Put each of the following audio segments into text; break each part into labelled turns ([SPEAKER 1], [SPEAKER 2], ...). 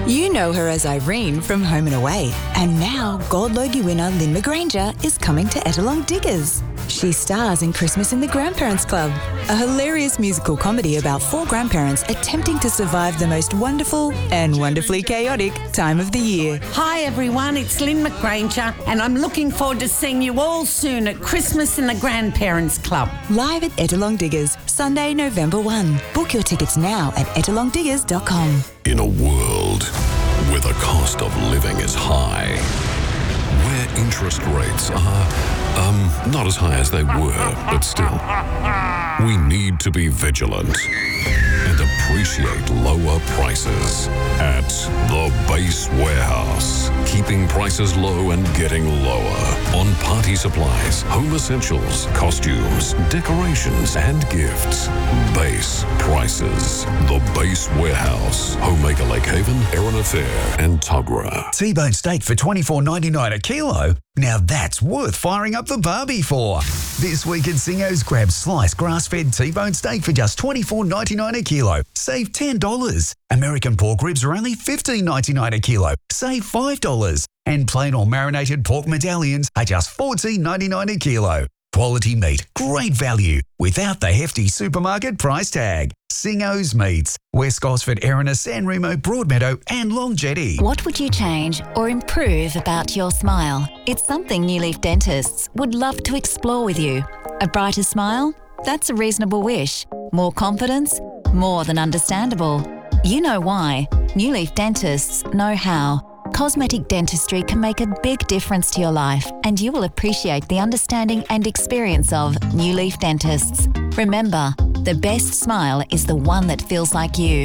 [SPEAKER 1] You know her as Irene from Home and Away. And now Gold Logie winner Lynn McGranger is coming to Ettalong Diggers. She stars in Christmas in the Grandparents Club, a hilarious musical comedy about 4 grandparents attempting to survive the most wonderful and wonderfully chaotic time of the year.
[SPEAKER 2] Hi everyone, it's Lynn McGranger and I'm looking forward to seeing you all soon at Christmas in the Grandparents Club.
[SPEAKER 1] Live at Ettalong Diggers, Sunday, November 1. Book your tickets now at ettalongdiggers.com.
[SPEAKER 3] In a world where the cost of living is high, where interest rates are, not as high as they were, but still, we need to be vigilant and appreciate lower prices at The Base Warehouse. Keeping prices low and getting lower on party supplies, home essentials, costumes, decorations, and gifts. Base prices. The Base Warehouse. Homemaker Lake Haven, Erina Fair, and Tuggerah.
[SPEAKER 4] T-bone steak for $24.99 a kilo? Now that's worth firing up the barbie for. This week at Singo's, grab sliced grass-fed T-bone steak for just $24.99 a kilo. Save $10. American pork ribs are only $15.99 a kilo. Save $5. And plain or marinated pork medallions are just $14.99 a kilo. Quality meat, great value, without the hefty supermarket price tag. Singo's Meats, West Gosford, Erina, San Remo, Broadmeadow and Long Jetty.
[SPEAKER 5] What would you change or improve about your smile? It's something New Leaf Dentists would love to explore with you. A brighter smile? That's a reasonable wish. More confidence? More than understandable. You know why. New Leaf Dentists know how. Cosmetic dentistry can make a big difference to your life, and you will appreciate the understanding and experience of New Leaf Dentists. Remember, the best smile is the one that feels like you.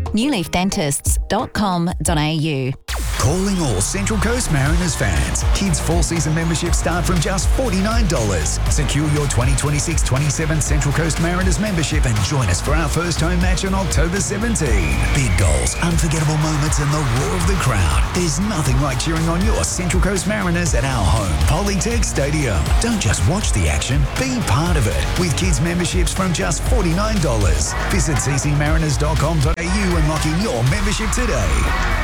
[SPEAKER 5] newleafdentists.com.au.
[SPEAKER 4] Calling all Central Coast Mariners fans. Kids' fall-season memberships start from just $49. Secure your 2026-27 Central Coast Mariners membership and join us for our first home match on October 17. Big goals, unforgettable moments and the roar of the crowd. There's nothing like cheering on your Central Coast Mariners at our home, Polytech Stadium. Don't just watch the action, be part of it. With kids' memberships from just $49. Visit ccmariners.com.au and lock in your membership today.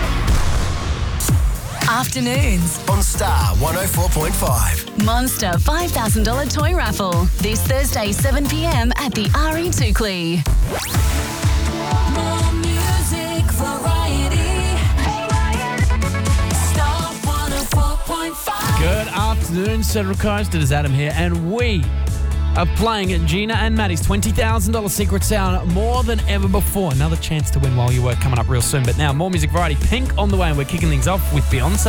[SPEAKER 6] Afternoons
[SPEAKER 7] on Star 104.5.
[SPEAKER 6] Monster $5,000 toy raffle this Thursday 7 p.m. at the RE Toukley. More music, variety. Star 104.5.
[SPEAKER 8] Good afternoon, Central Coast. It is Adam here, and we are playing at Gina and Maddie's $20,000 Secret Sound more than ever before. Another chance to win while you work coming up real soon. But now, more music variety. Pink on the way, and we're kicking things off with Beyonce.